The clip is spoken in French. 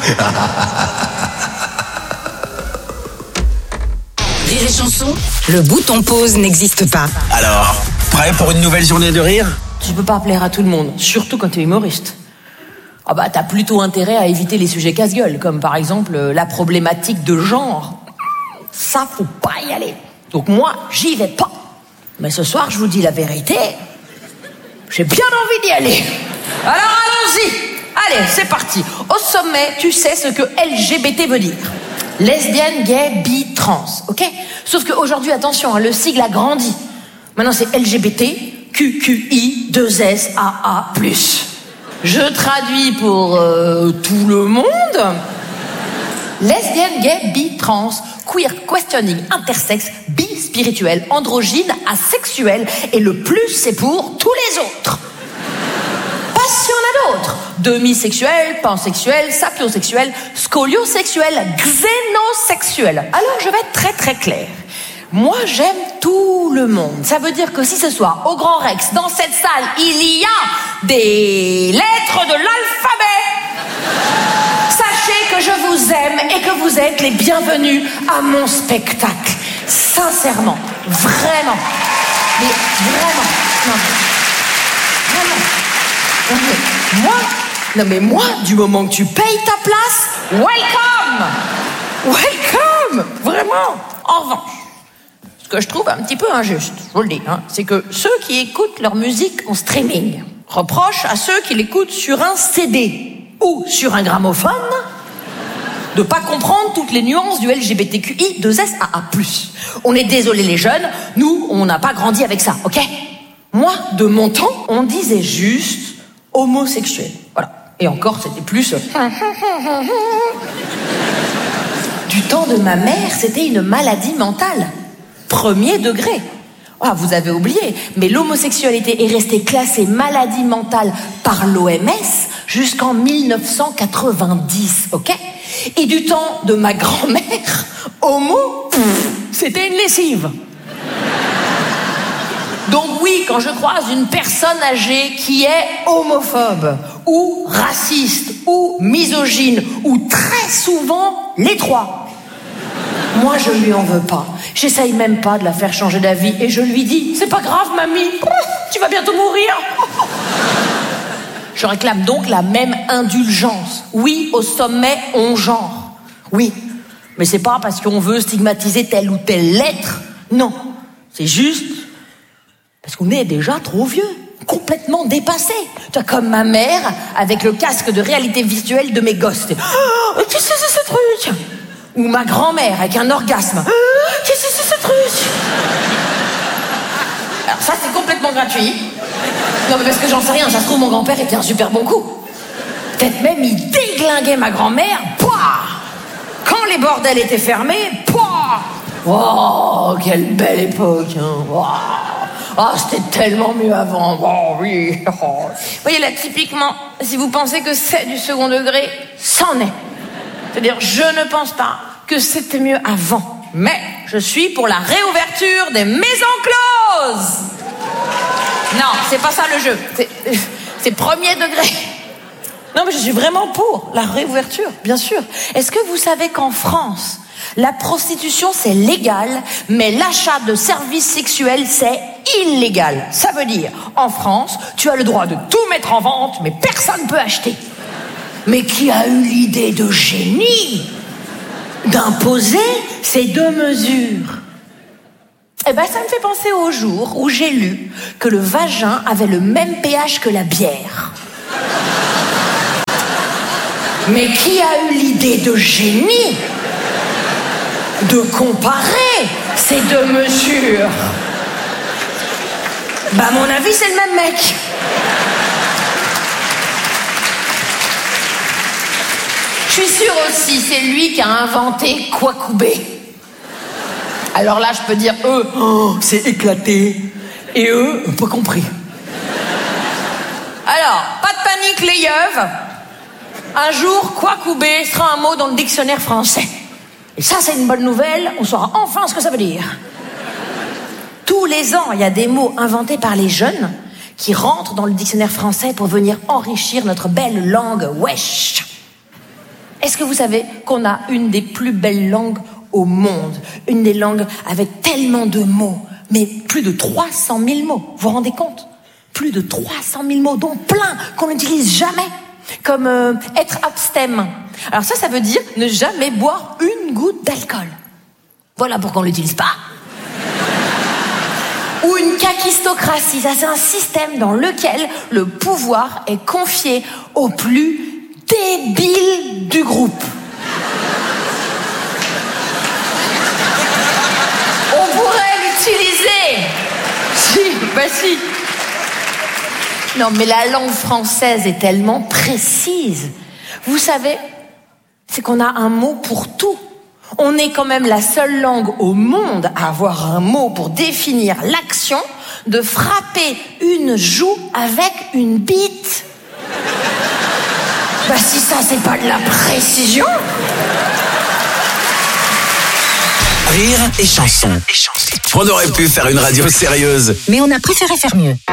Rire et Chanson, le bouton pause n'existe pas. Alors, prêt pour une nouvelle journée de rire ? Tu peux pas plaire à tout le monde, surtout quand t'es humoriste. Ah bah t'as plutôt intérêt à éviter les sujets casse-gueule, comme par exemple la problématique de genre. Ça, faut pas y aller. Donc moi, j'y vais pas. Mais ce soir, je vous dis la vérité, j'ai bien envie d'y aller. Alors allons-y. Allez, c'est parti. Au sommet, tu sais ce que LGBT veut dire. Lesbienne, gay, bi, trans, ok ? Sauf qu'aujourd'hui, attention, le sigle a grandi. Maintenant, c'est LGBT, QQI, 2S, AA+. Je traduis pour tout le monde. Lesbienne, gay, bi, trans, queer, questioning, intersexe, bi-spirituel, androgyne, asexuel. Et le plus, c'est pour tous les autres. Pas si on a d'autres. Demisexuel, pansexuel, sapiosexuel, scoliosexuel, xénosexuel. Alors, je vais être très très claire. Moi, j'aime tout le monde. Ça veut dire que si ce soir, au Grand Rex, dans cette salle, il y a des lettres de l'alphabet, sachez que je vous aime et que vous êtes les bienvenus à mon spectacle. Sincèrement, vraiment. Mais vraiment. Non, vraiment. Moi, du moment que tu payes ta place, welcome, vraiment. En revanche, ce que je trouve un petit peu injuste, je vous le dis, c'est que ceux qui écoutent leur musique en streaming reprochent à ceux qui l'écoutent sur un CD ou sur un gramophone de pas comprendre toutes les nuances du LGBTQI 2SAA+. On est désolé les jeunes, nous, on n'a pas grandi avec ça, ok ? Moi, de mon temps, on disait juste homosexuel. Voilà. Et encore, c'était plus... Du temps de ma mère, c'était une maladie mentale. 1er degré. Ah, vous avez oublié, mais l'homosexualité est restée classée maladie mentale par l'OMS jusqu'en 1990, ok ? Et du temps de ma grand-mère, homo, c'était une lessive. Donc oui, quand je croise une personne âgée qui est homophobe, ou raciste, ou misogyne, ou très souvent les trois, moi, je lui en veux pas. J'essaye même pas de la faire changer d'avis. Et je lui dis, c'est pas grave, mamie. Tu vas bientôt mourir. Je réclame donc la même indulgence. Oui, au sommet, on genre. Oui, mais c'est pas parce qu'on veut stigmatiser telle ou telle lettre. Non, c'est juste parce qu'on est déjà trop vieux. Complètement dépassé. Tu vois, comme ma mère avec le casque de réalité virtuelle de mes gosses. Qu'est-ce que c'est ce truc ? Ou ma grand-mère avec un orgasme. Qu'est-ce que c'est ce truc ? Alors ça, c'est complètement gratuit. Non, mais parce que j'en sais rien, ça se trouve, mon grand-père était un super bon coup. Peut-être même il déglinguait ma grand-mère. Pouah ! Quand les bordels étaient fermés, pouah ! Oh, quelle belle époque, hein. Wow. Oh, c'était tellement mieux avant. Oh, oui. Oh. Vous voyez, là, typiquement, si vous pensez que c'est du second degré, c'en est. C'est-à-dire, je ne pense pas que c'était mieux avant. Mais je suis pour la réouverture des maisons closes. Non, c'est pas ça le jeu. C'est 1er degré. Non, mais je suis vraiment pour la réouverture, bien sûr. Est-ce que vous savez qu'en France, la prostitution, c'est légal, mais l'achat de services sexuels, c'est illégal. Ça veut dire, en France, tu as le droit de tout mettre en vente, mais personne ne peut acheter. Mais qui a eu l'idée de génie d'imposer ces 2 mesures ? Eh ben, ça me fait penser au jour où j'ai lu que le vagin avait le même pH que la bière. Mais qui a eu l'idée de génie de comparer ces 2 mesures ? Bah, à mon avis, c'est le même mec. Je suis sûre aussi, c'est lui qui a inventé Kwakubé. Alors là, je peux dire, c'est éclaté. Et eux, pas compris. Alors, pas de panique les yeuves. Un jour, Kwakubé sera un mot dans le dictionnaire français. Et ça, c'est une bonne nouvelle, on saura enfin ce que ça veut dire. Tous les ans, il y a des mots inventés par les jeunes qui rentrent dans le dictionnaire français pour venir enrichir notre belle langue wesh. Est-ce que vous savez qu'on a une des plus belles langues au monde? Une des langues avec tellement de mots, mais plus de 300 000 mots. Vous vous rendez compte? Plus de 300 000 mots, dont plein qu'on n'utilise jamais. Comme être abstème. Alors ça veut dire ne jamais boire une goutte d'alcool. Voilà pourquoi on l'utilise pas. Ou une kakistocratie, ça c'est un système dans lequel le pouvoir est confié au plus débile du groupe. On pourrait l'utiliser. Si. Non, mais la langue française est tellement précise. Vous savez, c'est qu'on a un mot pour tout. On est quand même la seule langue au monde à avoir un mot pour définir l'action de frapper une joue avec une bite. Bah si ça, c'est pas de la précision. Rire et chanson. On aurait pu faire une radio sérieuse. Mais on a préféré faire mieux.